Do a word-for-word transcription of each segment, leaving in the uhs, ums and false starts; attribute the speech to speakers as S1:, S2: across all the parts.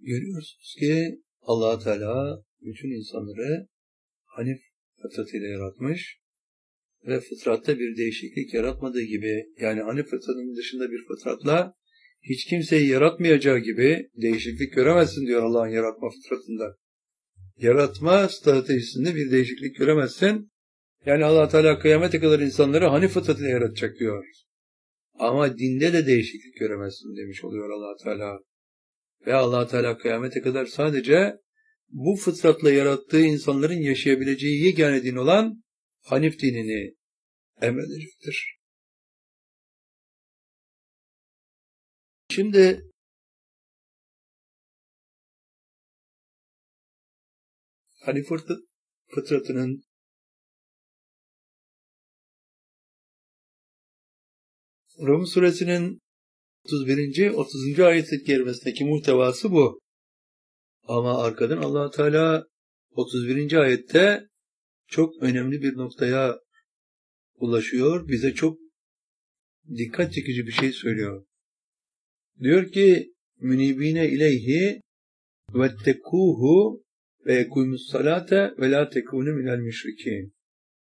S1: Görüyorsunuz ki Allah Teala bütün insanları hanif fıtratıyla yaratmış ve fıtratta bir değişiklik yaratmadığı gibi, yani hanif fıtratının dışında bir fıtratla hiç kimseyi yaratmayacağı gibi değişiklik göremezsin diyor Allah'ın yaratma fıtratında. Yaratma stratejisinde bir değişiklik göremezsin. Yani Allah Teala kıyamete kadar insanları hanif fıtratıyla yaratacak diyor. Ama dinde de değişiklik göremezsin demiş oluyor Allah Teala. Ve Allah Teala kıyamete kadar sadece bu fıtratla yarattığı insanların yaşayabileceği yegane din olan Hanif dinini emredecektir. Şimdi Hanif fıtratının Rum suresinin otuz birinci otuzuncu ayet-i kerimesindeki muhtevası bu. Ama arkadan Allah Teala otuz birinci ayette çok önemli bir noktaya ulaşıyor. Bize çok dikkat çekici bir şey söylüyor. Diyor ki münibine ileyhi vettekuhu ve yekumus salate ve la tekunu minel müşrikin.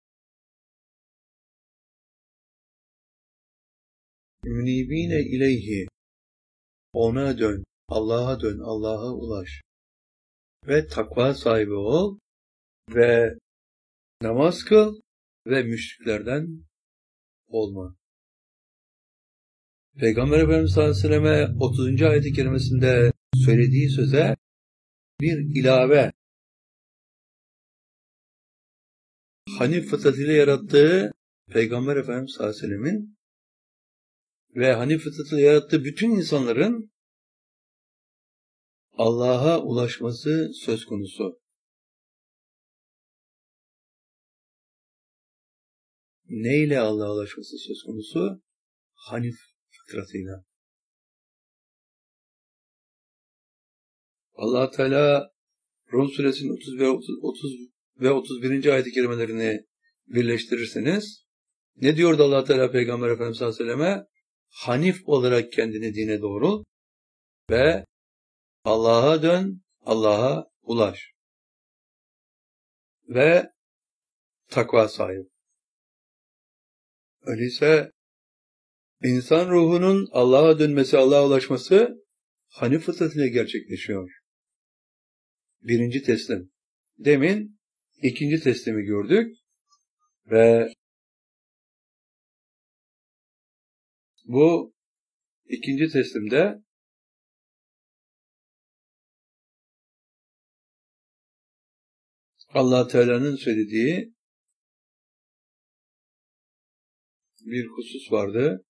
S1: Münibine ileyhi, ona dön, Allah'a dön, Allah'a ulaş ve takva sahibi ol ve namaz kıl ve müşriklerden olma. Peygamber Efendimiz sallallahu aleyhi ve selleme otuzuncu ayet-i kerimesinde söylediği söze bir ilave, Hanif fıtratıyla yarattığı Peygamber Efendimiz sallallahu aleyhi ve sellemin ve Hanif fıtratıyla yarattığı bütün insanların Allah'a ulaşması söz konusu. Neyle Allah'a ulaşması söz konusu? Hanif fıtratıyla. Allah Teala Rum suresinin otuz ve otuz, otuz ve otuz birinci ayet-i kerimelerini birleştirirseniz ne diyordu Allah Teala Peygamber Efendimiz sallallahu aleyhi ve selleme? Hanif olarak kendini dine doğrul ve Allah'a dön, Allah'a ulaş ve takva sahibi. Öyleyse insan ruhunun Allah'a dönmesi, Allah'a ulaşması Hanif fıtratıyla gerçekleşiyor. Birinci teslim. Demin ikinci teslimi gördük ve bu ikinci teslimde Allah Teala'nın söylediği bir husus vardı.